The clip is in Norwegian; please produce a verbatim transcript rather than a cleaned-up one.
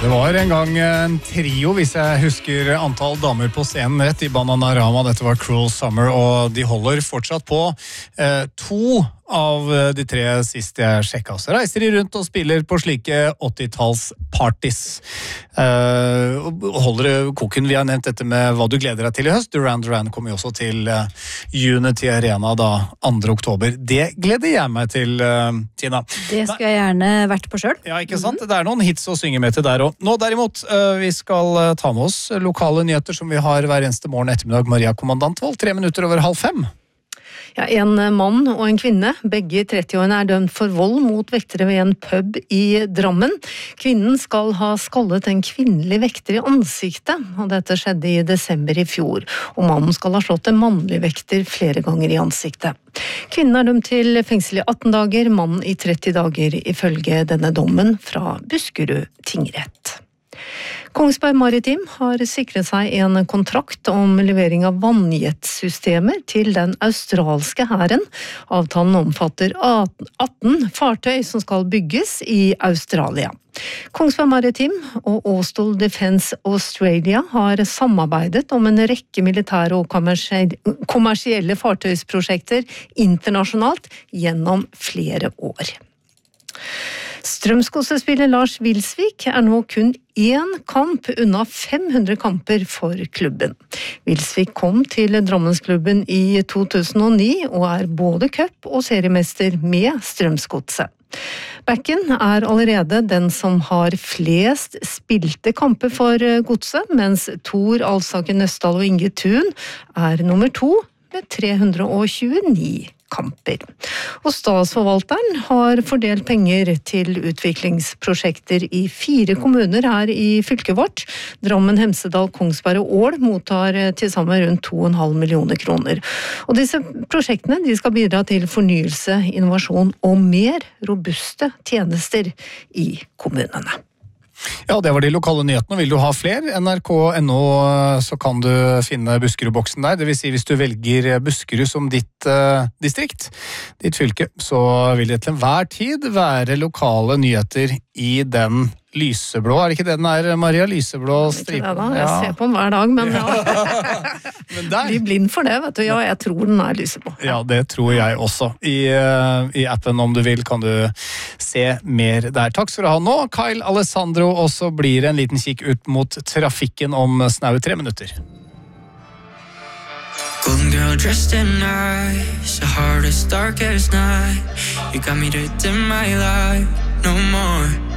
Det var en gang en trio, hvis jeg husker antall damer på scenen rett, i Bananarama. Dette var Cruel Summer, og de holder fortsatt på. Eh, to av de tre siste jeg sjekket. Så reiser de rundt og spiller på slike åttitalls-parties. Eh, og holder koken. Vi har nevnt dette med hva du gleder deg til i høst. Duran Duran kommer jo også til uh, Unity Arena da andre oktober. Det gleder jeg meg til, uh, Tina. Det skal jeg gjerne vært på selv. Ja, ikke sant? Det er noen hits å synge med til der også. Nå derimot, uh, vi skal uh, ta med oss lokale nyheter som vi har hver eneste morgen ettermiddag. Maria Kommandantvold, tre minutter over halv fem. Ja, en mann og en kvinne, begge i trettiårene, er dømt for vold mot vektere ved en pub i Drammen. Kvinnen skal ha skallet en kvinnelig vekter i ansiktet, og dette skjedde i desember i fjor. Og mannen skal ha slått en mannlig vekter flere ganger i ansiktet. Kvinnen er dømt til fengsel i atten dager, mannen i tretti dager, ifølge denne dommen fra Buskerud tingrett. Kongsberg Maritim har sikret seg en kontrakt om levering av vannjetsystemer til den australske hæren. Avtalen omfatter atten fartøy som skal bygges i Australia. Kongsberg Maritim og Austal Defence Australia har samarbeidet om en rekke militære og kommersielle fartøysprosjekter internasjonalt gjennom flere år. Strømsgodsespiller Lars Wilsvik er nå kun én kamp unna fem hundre kamper for klubben. Wilsvik kom til Drammensklubben i to tusen og ni og er både cup- og seriemester med Strømsgodset. Backen er allerede den som har flest spilte kamper for godset, mens Tor Alsaker Nøsdal og Inge Thun er nummer to med tre hundre og tjueni kamper. Og statsforvalteren har fordelt penger til utviklingsprosjekter i fire kommuner her i fylket vårt. Drammen, Hemsedal, Kongsberg og Ål mottar til sammen rundt to komma fem millioner kroner. Og disse prosjektene de skal bidra til fornyelse, innovasjon og mer robuste tjenester i kommunene. Ja, det var de lokale nyhetene. Vil du ha flere? N R K punktum N O, så kan du finne Buskerud-boksen der. Det vil si, hvis du velger Buskerud som ditt uh, distrikt, ditt fylke, så vil det til enhver tid være lokale nyheter i den lyseblå. Er det ikke det den er, Maria? Lyseblå stripen? Ikke det da, jeg ja. ser på den hver dag, men ja. Men der... Blir blind for det, vet du. Ja, jeg tror den er lyseblå. Ja, det tror jeg også. I, uh, I appen, om du vil, kan du se mer der. Takk skal du ha nå, Kyle Alessandro, og så blir det en liten kikk ut mot trafikken om snaue tre minutter. Golden girl dressed in nice, the hardest, darkest night. You got me to dim my light, no more.